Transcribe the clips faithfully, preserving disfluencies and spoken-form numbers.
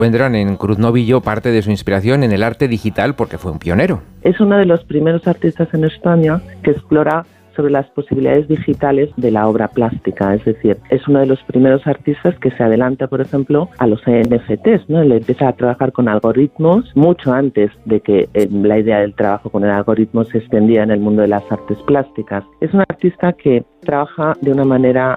encuentran en Cruz Novillo parte de su inspiración en el arte digital porque fue un pionero. Es uno de los primeros artistas en España que explora sobre las posibilidades digitales de la obra plástica, es decir, es uno de los primeros artistas que se adelanta, por ejemplo, a los N F Ts, ¿no? Él empieza a trabajar con algoritmos mucho antes de que eh, la idea del trabajo con el algoritmo se extendía en el mundo de las artes plásticas. Es un artista que trabaja de una manera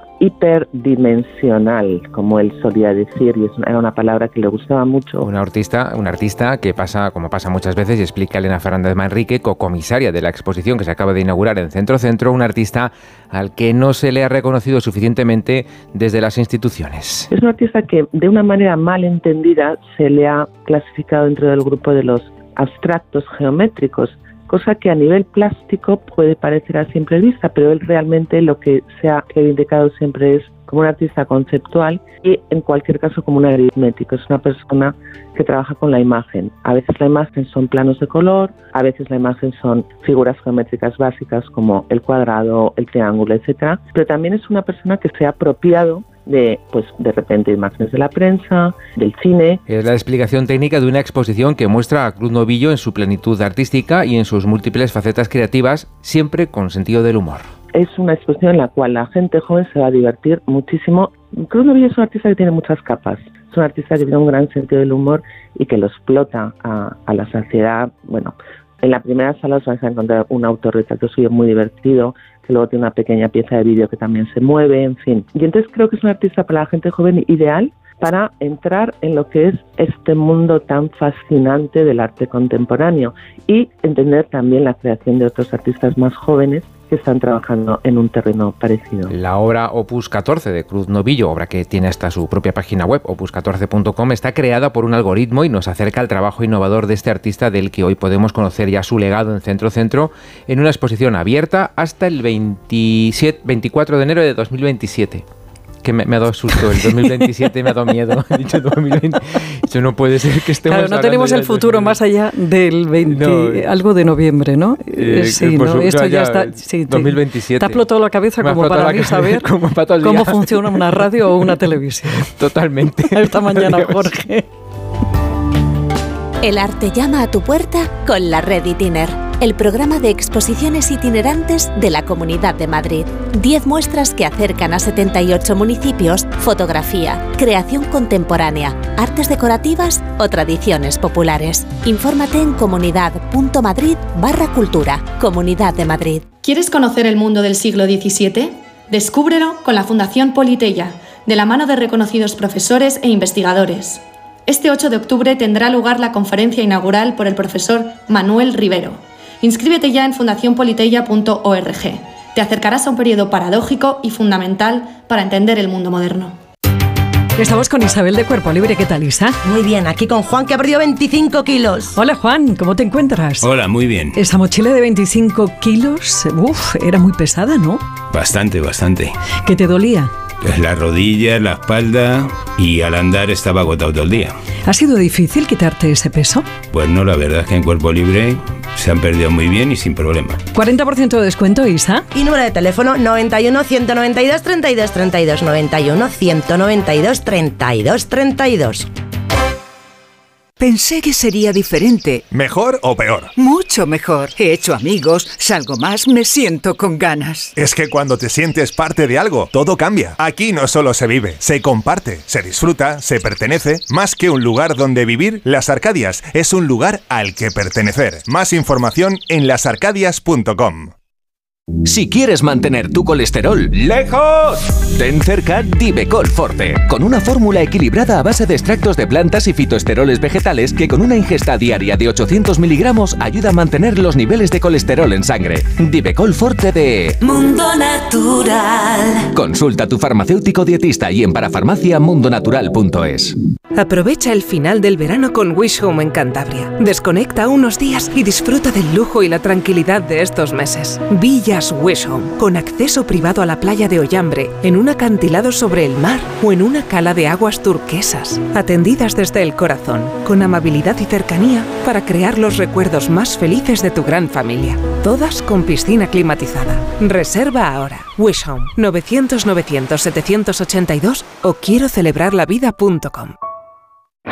hiperdimensional, como él solía decir, y es una, era una palabra que le gustaba mucho. Un artista, un artista que pasa, como pasa muchas veces, y explica Elena Fernández Manrique, cocomisaria de la exposición que se acaba de inaugurar en Centro Centro, un artista al que no se le ha reconocido suficientemente desde las instituciones. Es un artista que, de una manera mal entendida, se le ha clasificado dentro del grupo de los abstractos geométricos, cosa que a nivel plástico puede parecer a simple vista, pero él realmente lo que se ha reivindicado siempre es como un artista conceptual y en cualquier caso como un aritmético. Es una persona que trabaja con la imagen. A veces la imagen son planos de color, a veces la imagen son figuras geométricas básicas como el cuadrado, el triángulo, etcétera. Pero también es una persona que se ha apropiado de, pues, de repente, imágenes de la prensa, del cine. Es la explicación técnica de una exposición que muestra a Cruz Novillo en su plenitud artística y en sus múltiples facetas creativas, siempre con sentido del humor. Es una exposición en la cual la gente joven se va a divertir muchísimo. Cruz Novillo es un artista que tiene muchas capas. Es un artista que tiene un gran sentido del humor y que lo explota a, a la saciedad. Bueno, en la primera sala os vais a encontrar un autorretrato suyo muy divertido, que luego tiene una pequeña pieza de vídeo que también se mueve, en fin. Y entonces creo que es un artista para la gente joven ideal para entrar en lo que es este mundo tan fascinante del arte contemporáneo y entender también la creación de otros artistas más jóvenes que están trabajando en un terreno parecido. La obra Opus catorce de Cruz Novillo, obra que tiene hasta su propia página web, opus catorce punto com, está creada por un algoritmo y nos acerca al trabajo innovador de este artista del que hoy podemos conocer ya su legado en Centro Centro en una exposición abierta hasta el veintisiete, veinticuatro de enero de dos mil veintisiete. Que me, me ha dado susto, el dos mil veintisiete me ha dado miedo. He dicho dos mil veinte. Eso no puede ser que estemos. Claro, no tenemos el futuro más allá del veinte, no, algo de noviembre, ¿no? Eh, sí, pues, ¿no? Esto ya, ya está. Sí, dos mil veintisiete. Te ha explotado la cabeza me como para mí saber como para cómo funciona una radio o una televisión. Totalmente. Esta mañana, Adiós. Jorge. El arte llama a tu puerta con la Red Itiner, el programa de exposiciones itinerantes de la Comunidad de Madrid. Diez muestras que acercan a setenta y ocho municipios, fotografía, creación contemporánea, artes decorativas o tradiciones populares. Infórmate en comunidad.madrid barra cultura. Comunidad de Madrid. ¿Quieres conocer el mundo del siglo diecisiete? Descúbrelo con la Fundación Politeia, de la mano de reconocidos profesores e investigadores. Este ocho de octubre tendrá lugar la conferencia inaugural por el profesor Manuel Rivero. Inscríbete ya en fundación politeia punto org. Te acercarás a un periodo paradójico y fundamental para entender el mundo moderno. Estamos con Isabel de Cuerpo Libre. ¿Qué tal, Isa? Muy bien, aquí con Juan, que ha perdido veinticinco kilos. Hola, Juan, ¿cómo te encuentras? Hola, muy bien. Esa mochila de veinticinco kilos, uff, era muy pesada, ¿no? Bastante, bastante. ¿Qué te dolía? Pues la rodilla, la espalda, y al andar estaba agotado todo el día. ¿Ha sido difícil quitarte ese peso? Pues no, la verdad es que en Cuerpo Libre se han perdido muy bien y sin problema. ¿cuarenta por ciento de descuento, Isa? Y número de teléfono noventa y uno, ciento noventa y dos, treinta y dos, treinta y dos, noventa y uno, ciento noventa y dos, treinta y dos, treinta y dos. Pensé que sería diferente. ¿Mejor o peor? Mucho mejor. He hecho amigos, salgo más, me siento con ganas. Es que cuando te sientes parte de algo, todo cambia. Aquí no solo se vive, se comparte, se disfruta, se pertenece. Más que un lugar donde vivir, Las Arcadias es un lugar al que pertenecer. Más información en las arcadias punto com. Si quieres mantener tu colesterol lejos, ten cerca Divecol Forte, con una fórmula equilibrada a base de extractos de plantas y fitoesteroles vegetales que con una ingesta diaria de ochocientos miligramos ayuda a mantener los niveles de colesterol en sangre. Divecol Forte de Mundo Natural. Consulta a tu farmacéutico dietista y en parafarmacia mundonatural punto es. Aprovecha el final del verano con Wish Home en Cantabria. Desconecta unos días y disfruta del lujo y la tranquilidad de estos meses. Villa Wish Home, con acceso privado a la playa de Ollambre, en un acantilado sobre el mar o en una cala de aguas turquesas, atendidas desde el corazón, con amabilidad y cercanía para crear los recuerdos más felices de tu gran familia. Todas con piscina climatizada. Reserva ahora. Wish Home, novecientos, novecientos, setecientos ochenta y dos o quiero celebrar la vida punto com.